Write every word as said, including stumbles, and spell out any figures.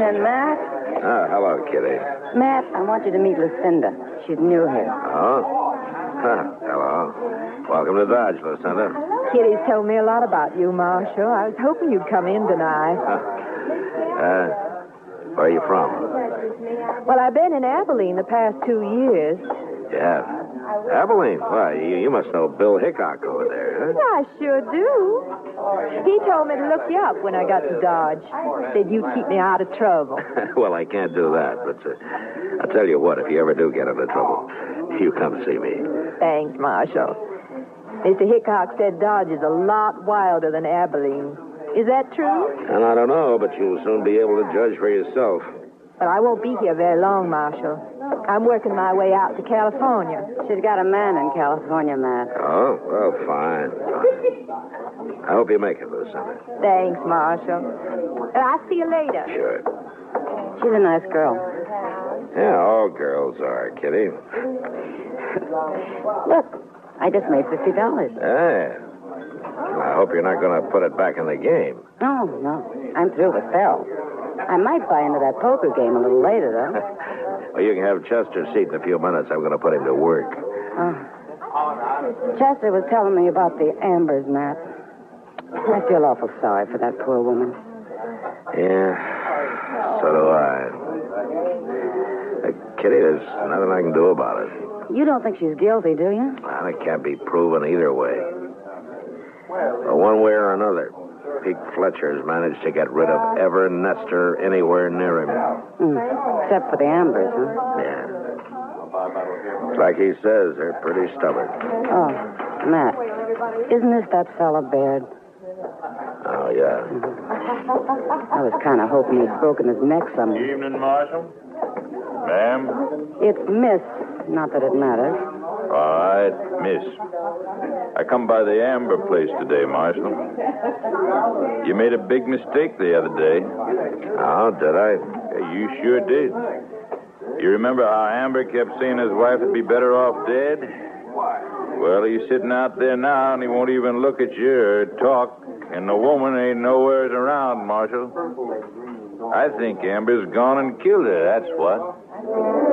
evening, Matt. Oh, hello, Kitty. Matt, I want you to meet Lucinda. She's new here. Oh? Huh, hello. Welcome to Dodge, Lucinda. Kitty's told me a lot about you, Marshal. I was hoping you'd come in tonight. Uh, where are you from? Well, I've been in Abilene the past two years. Yeah. Abilene? Why, you, you must know Bill Hickok over there, huh? I sure do. He told me to look you up when I got to Dodge. Said you'd keep me out of trouble. Well, I can't do that, but uh, I'll tell you what, if you ever do get into trouble, you come see me. Thanks, Marshal. Mister Hickok said Dodge is a lot wilder than Abilene. Is that true? And I don't know, but you'll soon be able to judge for yourself. But I won't be here very long, Marshal. I'm working my way out to California. She's got a man in California, Matt. Oh, well, fine, fine. I hope you make it, Lucinda. Thanks, Marshal. And I'll see you later. Sure. She's a nice girl. Yeah, all girls are, Kitty. Look, I just made fifty dollars. Yeah. Well, I hope you're not going to put it back in the game. No, no. I'm through with Phil. I might buy into that poker game a little later, though. Well, you can have Chester's seat in a few minutes. I'm going to put him to work. Oh. Chester was telling me about the Ambers, Matt. I feel awful sorry for that poor woman. Yeah, so do I. Uh, Kitty, there's nothing I can do about it. You don't think she's guilty, do you? Well, it can't be proven either way. But one way or another, Pete Fletcher's managed to get rid of ever Nestor anywhere near him. Mm. Except for the Ambers, huh? Yeah. Like he says, they're pretty stubborn. Oh, Matt, isn't this that fella Baird? Oh, yeah. Mm-hmm. I was kind of hoping he'd broken his neck somewhere. Evening, Marshal. Ma'am? It's Miss, not that it matters. All right, Miss. I come by the Amber place today, Marshal. You made a big mistake the other day. Oh, did I? You sure did. You remember how Amber kept saying his wife would be better off dead? Well, he's sitting out there now, and he won't even look at you or talk, and the woman ain't nowhere around, Marshal. I think Amber's gone and killed her, that's what.